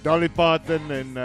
Dolly Parton en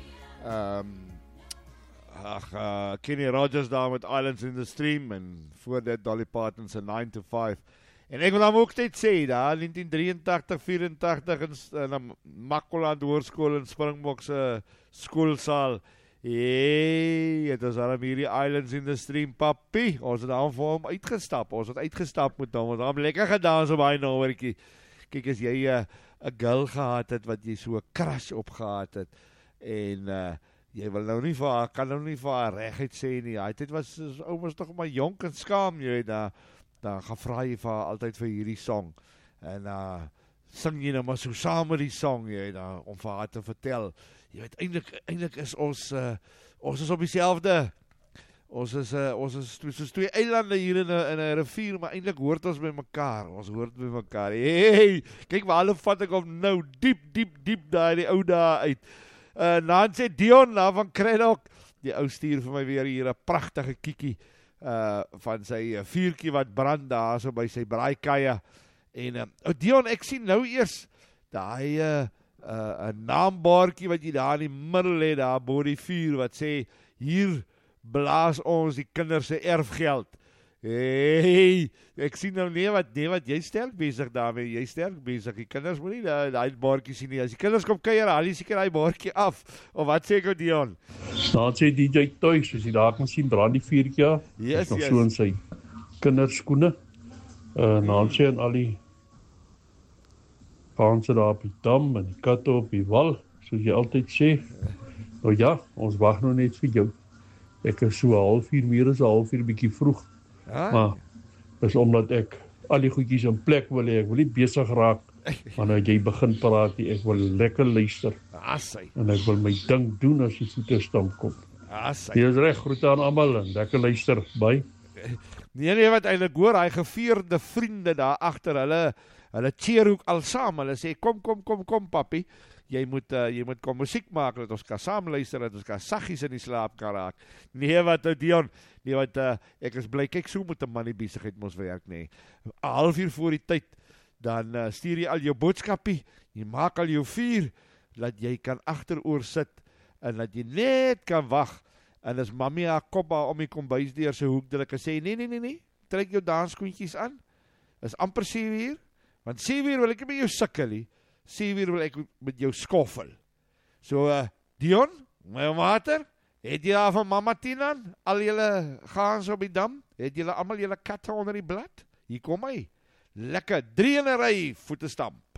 Kenny Rogers daar met Islands in the Stream en voor dit Dolly Parton se 9 to 5. En ek wil dan ook net sê, daar 1983, 84 in Makkoland Hoërskool in Springbok se skoolsaal. Het is daar hierdie Islands in the Stream, papi. Ons het daar vir hom uitgestap. Ons het uitgestap met hom. Ons het hom lekker gedans op hy nummertjie. Kyk, as jy 'n girl gehad het wat jy so 'n crush op gehad het en jy wil nou nie vir haar, kan nou nie vir haar reguit sê nie. Hy het was ouens tog maar jonk en skaam, jy weet, dan gaan vra jy vir haar altyd vir hierdie song. En sing jy nou maar so saam met die song, jy weet, om vir haar te vertel. Jy weet, eintlik is ons is op dieselfde. Ons is soos twee eilande hier in 'n rivier, maar eintlik hoort ons by mekaar. Ons hoort by mekaar. Hey, kyk waar hulle vat ek hom nou diep daai die ou dae uit. Dan sê Dion van Kredok, die ou stuur vir my weer hier 'n pragtige kiekie van sy vuurtjie wat brand daar so by sy braaikaie. En Dion, ek sien nou eers daai 'n naambaartjie wat jy daar in die middel het daar bo die vuur wat sê hier blaas ons die kinders se erfgeld. Hey, ek sien nou nee wat jy sterk besig daarmee, jy sterk besig. Die kinders moet nie daai baartjie sien nie. As die kinders kom kuier, haal jy seker daai baartjie af. Of wat sê ek, Dion? Staan sê DJ Toy, soos jy daar kan sien, brand die vuurtjie af. Yes, nog so in sy kinderskoene. Nancy en al die paanse daar op die dam en die katte op die wal, soos jy altyd sê. Nou ja, ons wag nou net vir jou. Ek is so 0:30 meer as 0:30 bietjie vroeg. Maar is omdat ek al die goedjies in plek wil hê. Ek wil nie besig raak wanneer jy begin praat nie. Ek wil lekker luister. En ek wil my ding doen as die voete stamp kom. Jy is reg, groete aan almal en lekker luister. Bye. Nee, wat eintlik hoor, hy gevierde vriende daar agter, hulle cheer ook al saam. Hulle sê kom papi. Jy moet kom musiek maak, dat ons kan saam luister, dat ons kan saggies in die slaap kan raak. Nee wat, Dion, ek is bly, kyk so moet 'n man die besigheid mos werk, nee. 0:30 voor die tyd, dan stuur jy al jou boodskapie, jy maak al jou vuur, dat jy kan agteroor sit, en dat jy net kan wag, en as mami haar kop daar om die kombuisdeur se hoek, dat ek kan sê, nee, trek jou dansskoentjies aan, is amper 7:00, want 7:00 wil ek nie met jou sukkel nie, 7:00 wil ek met jou skoffel. So, Dion, my water, het jy daar van Mama Tinan, al jylle gaans op die dam, het jylle allemaal jylle katte onder die blad? Hier kom hy, lekker, 3 in 'n ry, voete stamp.